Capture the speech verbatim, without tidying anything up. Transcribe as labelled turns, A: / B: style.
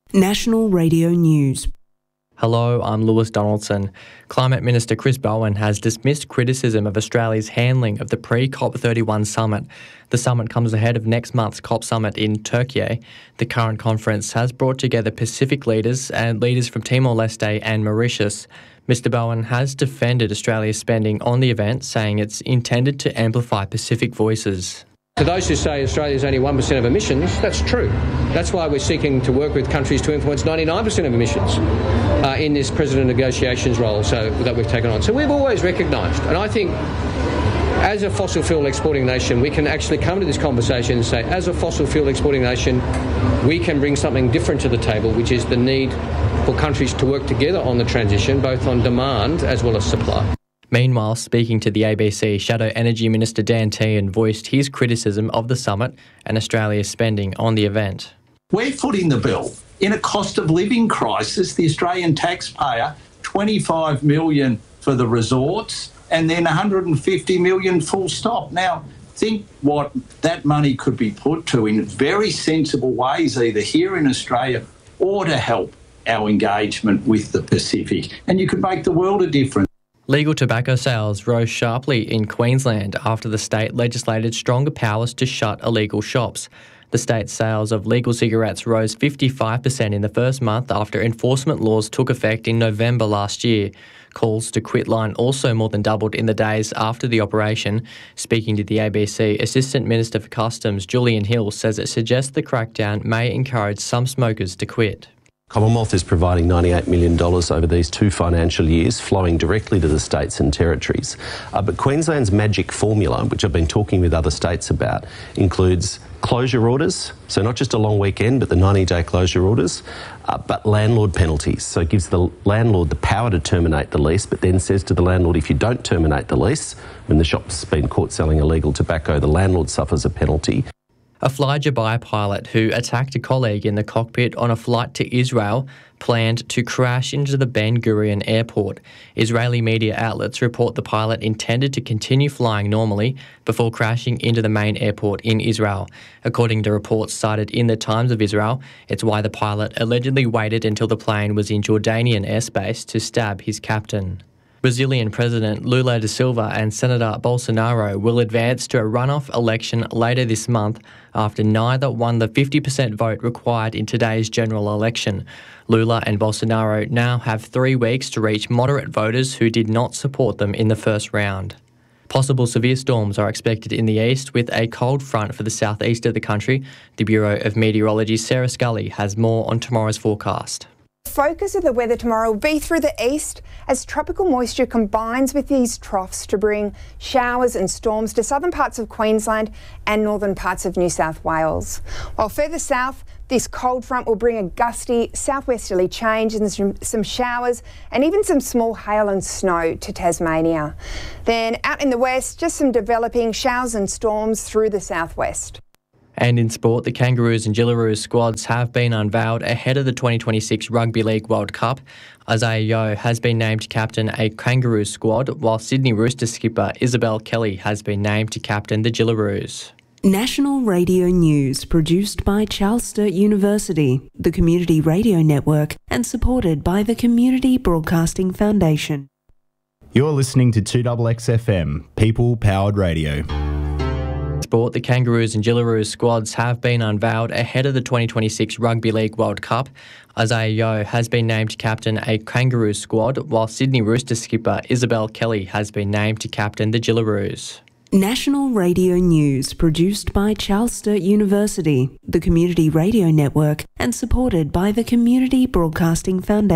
A: National Radio News.
B: Hello, I'm Lewis Donaldson. Climate Minister Chris Bowen has dismissed criticism of Australia's handling of the pre-COP thirty-one summit. The summit comes ahead of next month's COP summit in Turkey. The current conference has brought together Pacific leaders and leaders from Timor-Leste and Mauritius. Mister Bowen has defended Australia's spending on the event, saying it's intended to amplify Pacific voices.
C: To those who say Australia is only one percent of emissions, that's true. That's why we're seeking to work with countries to influence ninety-nine percent of emissions uh, in this President negotiations role so, that we've taken on. So we've always recognised, and I think as a fossil fuel exporting nation, we can actually come to this conversation and say, as a fossil fuel exporting nation, we can bring something different to the table, which is the need for countries to work together on the transition, both on demand as well as supply.
B: Meanwhile, speaking to the A B C, Shadow Energy Minister Dan Tehan voiced his criticism of the summit and Australia's spending on the event.
D: We're footing the bill. In a cost of living crisis, the Australian taxpayer, twenty-five million dollars for the resorts and then one hundred fifty million dollars full stop. Now, think what that money could be put to in very sensible ways, either here in Australia or to help our engagement with the Pacific. And you could make the world a difference.
B: Legal tobacco sales rose sharply in Queensland after the state legislated stronger powers to shut illegal shops. The state's sales of legal cigarettes rose fifty-five percent in the first month after enforcement laws took effect in November last year. Calls to quit line also more than doubled in the days after the operation. Speaking to the A B C, Assistant Minister for Customs Julian Hill says it suggests the crackdown may encourage some smokers to quit.
E: Commonwealth is providing ninety-eight million dollars over these two financial years, flowing directly to the states and territories. Uh, but Queensland's magic formula, which I've been talking with other states about, includes closure orders, so not just a long weekend, but the ninety-day closure orders, uh, but landlord penalties. So it gives the landlord the power to terminate the lease, but then says to the landlord, if you don't terminate the lease, when the shop's been caught selling illegal tobacco, the landlord suffers a penalty.
B: A Fly Dubai pilot who attacked a colleague in the cockpit on a flight to Israel planned to crash into the Ben Gurion airport. Israeli media outlets report the pilot intended to continue flying normally before crashing into the main airport in Israel. According to reports cited in the Times of Israel, it's why the pilot allegedly waited until the plane was in Jordanian airspace to stab his captain. Brazilian President Lula da Silva and Senator Bolsonaro will advance to a runoff election later this month after neither won the fifty percent vote required in today's general election. Lula and Bolsonaro now have three weeks to reach moderate voters who did not support them in the first round. Possible severe storms are expected in the east with a cold front for the southeast of the country. The Bureau of Meteorology's Sarah Scully has more on tomorrow's forecast.
F: The focus of the weather tomorrow will be through the east as tropical moisture combines with these troughs to bring showers and storms to southern parts of Queensland and northern parts of New South Wales. While further south, this cold front will bring a gusty southwesterly change and some, some showers and even some small hail and snow to Tasmania. Then out in the west, just some developing showers and storms through the southwest.
B: And in sport, the Kangaroos and Jillaroos squads have been unveiled ahead of the twenty twenty-six Rugby League World Cup. Isaiah Yeo has been named captain a Kangaroos squad, while Sydney Roosters skipper Isabel Kelly has been named to captain the Jillaroos.
A: National Radio News, produced by Charles Sturt University, the Community Radio Network, and supported by the Community Broadcasting Foundation.
G: You're listening to two X X F M, People Powered Radio.
B: Sport, the Kangaroos and Jillaroos squads have been unveiled ahead of the twenty twenty-six Rugby League World Cup. Isaiah Yeo has been named captain a Kangaroos squad, while Sydney Roosters skipper Isabel Kelly has been named to captain the Jillaroos.
A: National Radio News, produced by Charles Sturt University, the Community Radio Network, and supported by the Community Broadcasting Foundation.